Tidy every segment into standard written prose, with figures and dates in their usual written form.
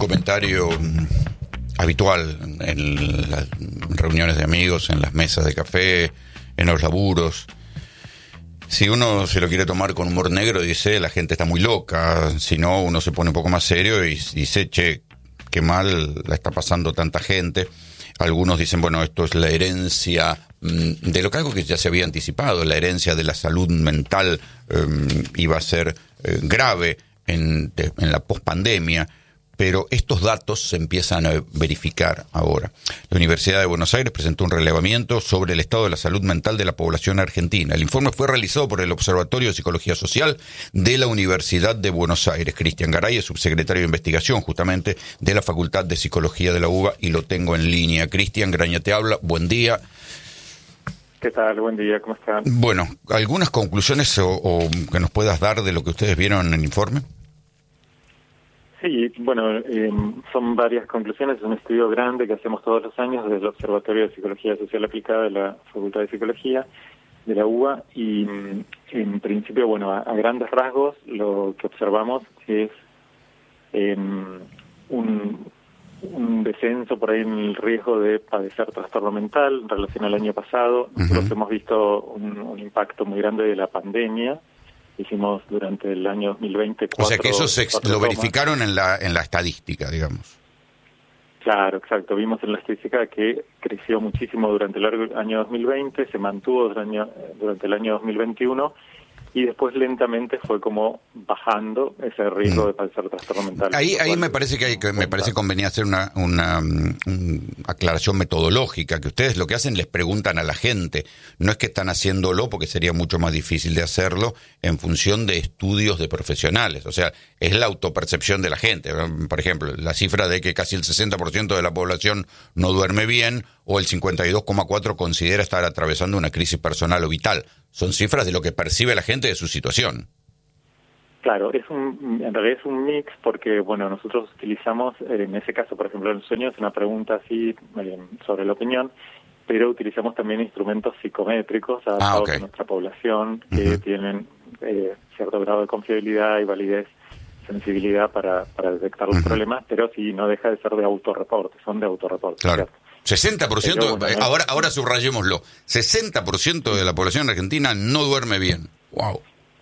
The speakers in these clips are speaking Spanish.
comentario habitual en las reuniones de amigos, en las mesas de café, en los laburos. Si uno se lo quiere tomar con humor negro, dice, la gente está muy loca. Si no, uno se pone un poco más serio y dice, che, qué mal la está pasando tanta gente. Algunos dicen, bueno, esto es la herencia de lo que algo que ya se había anticipado, la herencia de la salud mental iba a ser grave en la pospandemia, pero estos datos se empiezan a verificar ahora. La Universidad de Buenos Aires presentó un relevamiento sobre el estado de la salud mental de la población argentina. El informe fue realizado por el Observatorio de Psicología Social de la Universidad de Buenos Aires. Cristian Garay es subsecretario de Investigación, justamente, de la Facultad de Psicología de la UBA, y lo tengo en línea. Cristian, Graña te habla, buen día. ¿Qué tal? Buen día, ¿cómo están? Bueno, ¿algunas conclusiones o que nos puedas dar de lo que ustedes vieron en el informe? Sí, bueno, son varias conclusiones. Es un estudio grande que hacemos todos los años desde el Observatorio de Psicología Social Aplicada de la Facultad de Psicología de la UBA y en principio, bueno, a grandes rasgos lo que observamos es un descenso por ahí en el riesgo de padecer trastorno mental en relación al año pasado. Nosotros hemos visto un impacto muy grande de la pandemia. Hicimos durante el año 2020 O sea que eso lo verificaron en la estadística, digamos. Claro, exacto. Vimos en la estadística que creció muchísimo durante el año 2020, se mantuvo durante el año 2021 y después lentamente fue como bajando ese riesgo de padecer trastorno mental. Ahí me parece me parece conveniente hacer una aclaración metodológica, que ustedes lo que hacen les preguntan a la gente, no es que están haciéndolo porque sería mucho más difícil de hacerlo en función de estudios de profesionales, o sea, es la autopercepción de la gente. Por ejemplo, la cifra de que casi el 60% de la población no duerme bien o el 52,4% considera estar atravesando una crisis personal o vital. Son cifras de lo que percibe la gente de su situación. Claro, en realidad es un mix porque, bueno, nosotros utilizamos, en ese caso, por ejemplo, el sueño es una pregunta así sobre la opinión, pero utilizamos también instrumentos psicométricos adaptados a nuestra población que tienen cierto grado de confiabilidad y validez, sensibilidad para detectar los problemas, pero sí no deja de ser de autorreporte, son de autorreporte. Claro. ¿Cierto? 60%, pero, bueno, ahora subrayémoslo, 60% de la población argentina no duerme bien. Wow.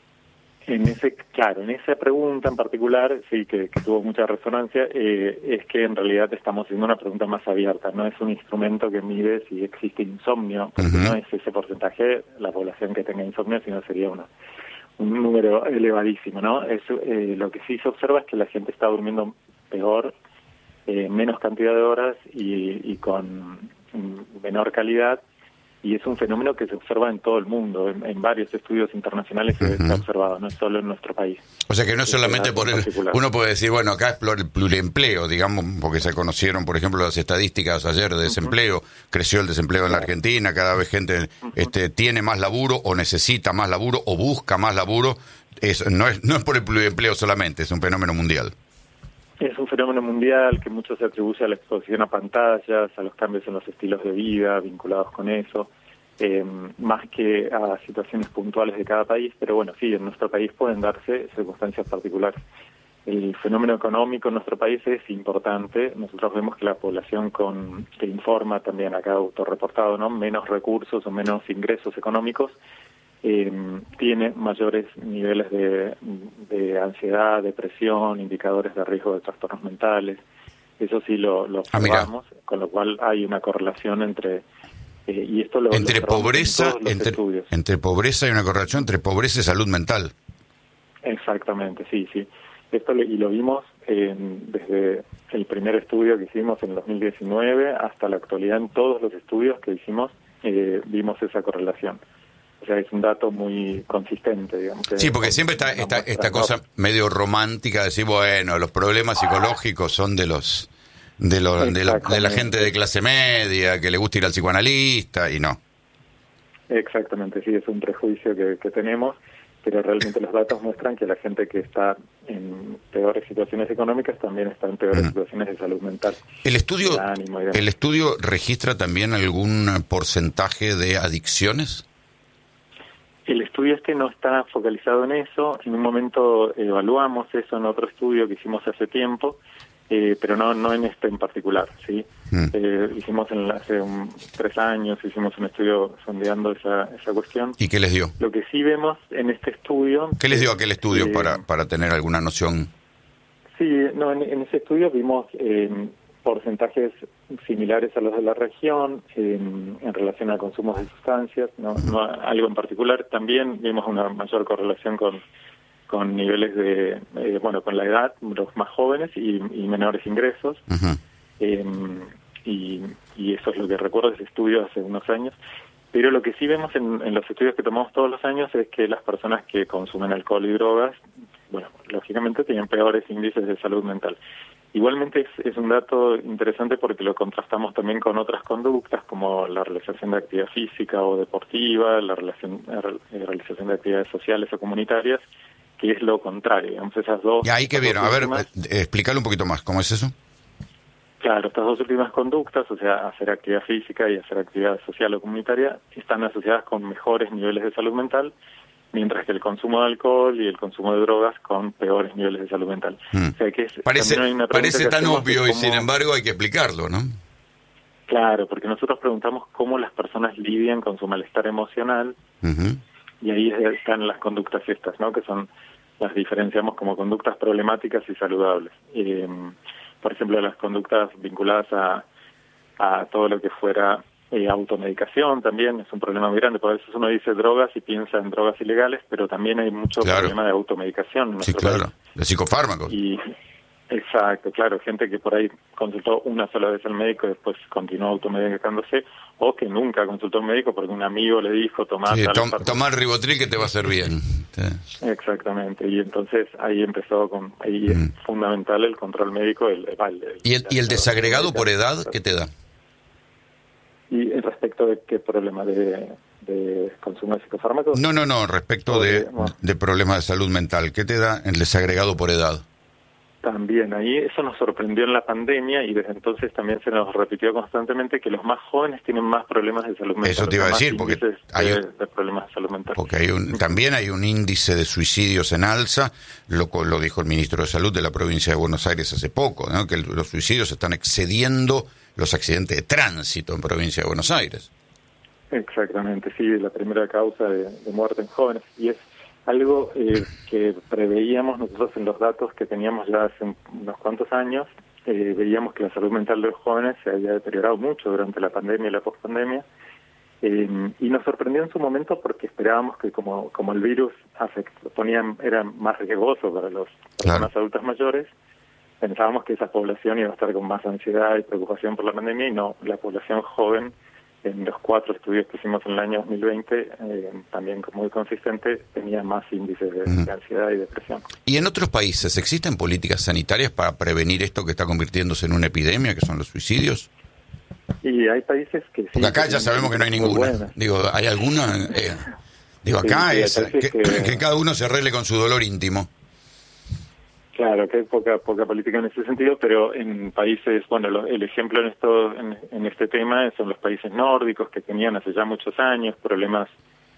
En esa pregunta en particular, sí, que tuvo mucha resonancia, es que en realidad estamos haciendo una pregunta más abierta, no es un instrumento que mide si existe insomnio, porque no es ese porcentaje la población que tenga insomnio, sino sería un número elevadísimo, ¿no? Lo que sí se observa es que la gente está durmiendo peor, menos cantidad de horas y con menor calidad, y es un fenómeno que se observa en todo el mundo, en varios estudios internacionales se ha observado, no es solo en nuestro país. O sea que no es solamente por uno puede decir, bueno, acá es el pluriempleo, digamos, porque se conocieron, por ejemplo, las estadísticas ayer de desempleo, creció el desempleo en la Argentina, cada vez gente tiene más laburo o necesita más laburo o busca más laburo, no es por el pluriempleo solamente, es un fenómeno mundial. Es un fenómeno mundial que mucho se atribuye a la exposición a pantallas, a los cambios en los estilos de vida vinculados con eso, más que a situaciones puntuales de cada país, pero bueno, sí, en nuestro país pueden darse circunstancias particulares. El fenómeno económico en nuestro país es importante. Nosotros vemos que la población que informa también acá autorreportado, ¿no? Menos recursos o menos ingresos económicos, tiene mayores niveles de ansiedad, depresión, indicadores de riesgo de trastornos mentales. Eso sí lo observamos, con lo cual hay una correlación entre y esto lo entre pobreza hay una correlación entre pobreza y salud mental. Exactamente, sí. Esto y lo vimos desde el primer estudio que hicimos en 2019 hasta la actualidad. En todos los estudios que hicimos vimos esa correlación. O sea, es un dato muy consistente, digamos. Sí, porque siempre está esta cosa medio romántica de decir, bueno, los problemas psicológicos son de la gente de clase media, que le gusta ir al psicoanalista, y no. Exactamente, sí, es un prejuicio que tenemos, pero realmente los datos muestran que la gente que está en peores situaciones económicas también está en peores situaciones de salud mental. ¿El estudio registra también algún porcentaje de adicciones? El estudio no está focalizado en eso. En un momento evaluamos eso en otro estudio que hicimos hace tiempo, pero no en este en particular, ¿sí? Hicimos hace 3 años, hicimos un estudio sondeando esa cuestión. ¿Y qué les dio? Lo que sí vemos en este estudio... ¿Qué les dio aquel estudio para tener alguna noción? Sí, no, en ese estudio vimos porcentajes similares a los de la región en relación a consumos de sustancias, no algo en particular. También vimos una mayor correlación con niveles de, con la edad, los más jóvenes y menores ingresos. Y eso es lo que recuerdo de ese estudio hace unos años. Pero lo que sí vemos en los estudios que tomamos todos los años es que las personas que consumen alcohol y drogas, lógicamente tienen peores índices de salud mental. Igualmente es un dato interesante porque lo contrastamos también con otras conductas como la realización de actividad física o deportiva, la realización de actividades sociales o comunitarias, que es lo contrario. Digamos, esas dos... ¿Y ahí qué vieron? A ver, explícale un poquito más, ¿cómo es eso? Claro, estas dos últimas conductas, o sea, hacer actividad física y hacer actividad social o comunitaria, están asociadas con mejores niveles de salud mental, mientras que el consumo de alcohol y el consumo de drogas con peores niveles de salud mental. O sea, que parece tan obvio y sin embargo hay que explicarlo, ¿no? Claro, porque nosotros preguntamos cómo las personas lidian con su malestar emocional, y ahí están las conductas estas, ¿no? Que las diferenciamos como conductas problemáticas y saludables. Por ejemplo, las conductas vinculadas a todo lo que fuera automedicación también es un problema muy grande. Por eso uno dice drogas y piensa en drogas ilegales, pero también hay mucho problema de automedicación. Sí, claro, de psicofármacos. Exacto, claro, gente que por ahí consultó una sola vez al médico y después continuó automedicándose, o que nunca consultó al médico porque un amigo le dijo tomar Ribotril que te va a hacer bien. Sí. Exactamente, y entonces ahí empezó es fundamental el control médico. ¿Y el desagregado por edad qué te da? ¿Y respecto de qué problema de consumo de psicofármacos? No, respecto de problemas de salud mental, ¿qué te da el desagregado por edad? También ahí eso nos sorprendió en la pandemia y desde entonces también se nos repitió constantemente que los más jóvenes tienen más problemas de salud mental. Eso te iba a decir, porque de problemas de salud mental. Porque también hay un índice de suicidios en alza, lo dijo el ministro de Salud de la provincia de Buenos Aires hace poco, ¿no? Que los suicidios están excediendo los accidentes de tránsito en provincia de Buenos Aires. Exactamente, sí, la primera causa de muerte en jóvenes, y es algo que preveíamos nosotros en los datos que teníamos ya hace unos cuantos años. Veíamos que la salud mental de los jóvenes se había deteriorado mucho durante la pandemia y la pospandemia, y nos sorprendió en su momento porque esperábamos que como el virus era más riesgoso para las personas adultas mayores, pensábamos que esa población iba a estar con más ansiedad y preocupación por la pandemia, y no, la población joven, en los 4 estudios que hicimos en el año 2020, también muy consistente, tenía más índices de ansiedad y depresión. ¿Y en otros países existen políticas sanitarias para prevenir esto que está convirtiéndose en una epidemia, que son los suicidios? Y hay países que sí. Porque acá ya sabemos que no hay ninguna. Digo, ¿hay alguna? Acá sí, es que cada uno se arregle con su dolor íntimo. Claro, que hay poca política en ese sentido, pero en países, el ejemplo en este tema son los países nórdicos, que tenían hace ya muchos años problemas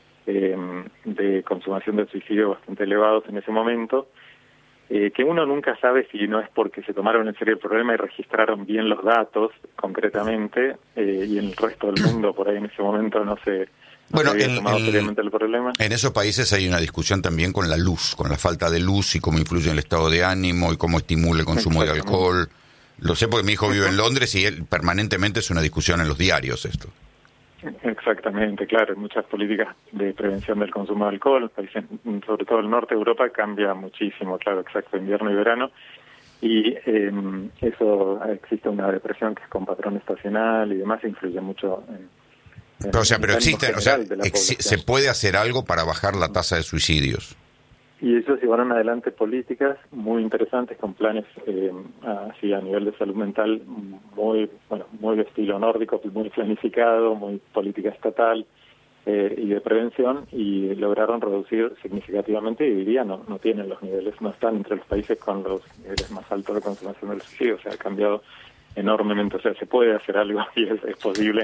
de consumación de suicidio bastante elevados en ese momento, que uno nunca sabe si no es porque se tomaron en serio el problema y registraron bien los datos concretamente, y en el resto del mundo por ahí en ese momento no se había tomado seriamente el problema. En esos países hay una discusión también con la luz, con la falta de luz y cómo influye en el estado de ánimo y cómo estimula el consumo de alcohol. Lo sé porque mi hijo vive en Londres y él permanentemente es una discusión en los diarios esto. Exactamente, claro, hay muchas políticas de prevención del consumo de alcohol, países, sobre todo el norte de Europa cambia muchísimo, claro, exacto, invierno y verano, y eso existe una depresión que es con patrón estacional y demás, influye mucho pero existe, se puede hacer algo para bajar la tasa de suicidios. Y ellos llevaron adelante políticas muy interesantes con planes así a nivel de salud mental muy de estilo nórdico, muy planificado, muy política estatal y de prevención, y lograron reducir significativamente, y diría no tienen los niveles, no están entre los países con los niveles más altos de consumación del suicidio, o sea, ha cambiado enormemente, o sea, se puede hacer algo y es posible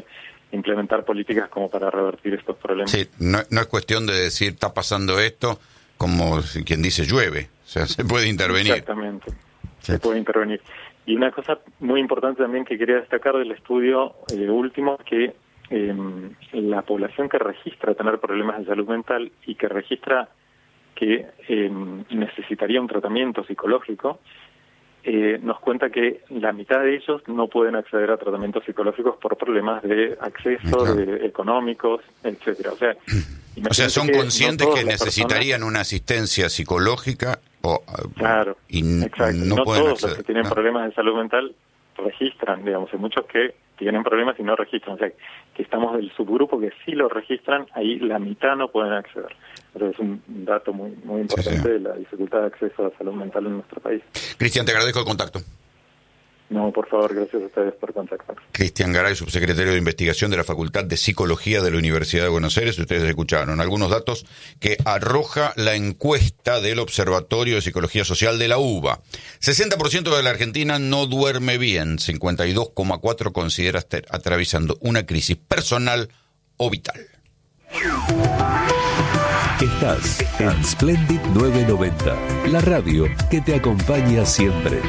implementar políticas como para revertir estos problemas. Sí, no es cuestión de decir está pasando esto, como quien dice llueve, o sea, se puede intervenir. Exactamente, se puede intervenir. Y una cosa muy importante también que quería destacar del estudio último, que la población que registra tener problemas de salud mental y que registra que necesitaría un tratamiento psicológico, nos cuenta que la mitad de ellos no pueden acceder a tratamientos psicológicos por problemas de acceso, de económicos, etcétera. O sea, son conscientes que necesitarían una asistencia psicológica claro, exacto. No pueden todos acceder. Los que tienen problemas de salud mental registran, digamos, hay muchos que tienen problemas y no registran, o sea, que estamos del subgrupo que sí lo registran, ahí la mitad no pueden acceder. Pero es un dato muy importante de la dificultad de acceso a salud mental en nuestro país. Cristian, te agradezco el contacto. No, por favor, gracias a ustedes por contactar. Cristian Garay, subsecretario de Investigación de la Facultad de Psicología de la Universidad de Buenos Aires. Ustedes escucharon algunos datos que arroja la encuesta del Observatorio de Psicología Social de la UBA. 60% de la Argentina no duerme bien, 52,4% considera estar atravesando una crisis personal o vital. Estás en Splendid 990, la radio que te acompaña siempre.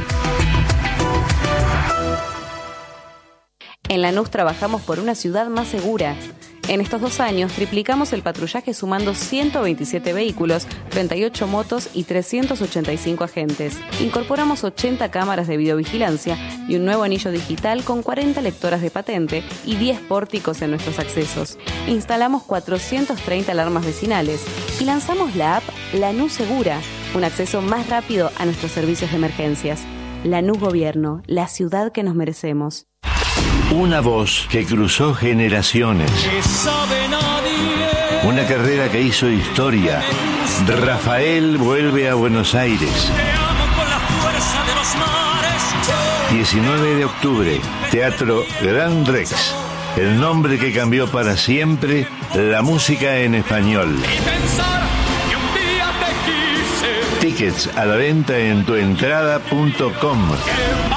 En Lanús trabajamos por una ciudad más segura. En estos 2 años triplicamos el patrullaje sumando 127 vehículos, 38 motos y 385 agentes. Incorporamos 80 cámaras de videovigilancia y un nuevo anillo digital con 40 lectoras de patente y 10 pórticos en nuestros accesos. Instalamos 430 alarmas vecinales y lanzamos la app Lanús Segura, un acceso más rápido a nuestros servicios de emergencias. Lanús Gobierno, la ciudad que nos merecemos. Una voz que cruzó generaciones. Una carrera que hizo historia. Rafael vuelve a Buenos Aires. 19 de octubre, Teatro Gran Rex. El nombre que cambió para siempre la música en español. Tickets a la venta en tuentrada.com.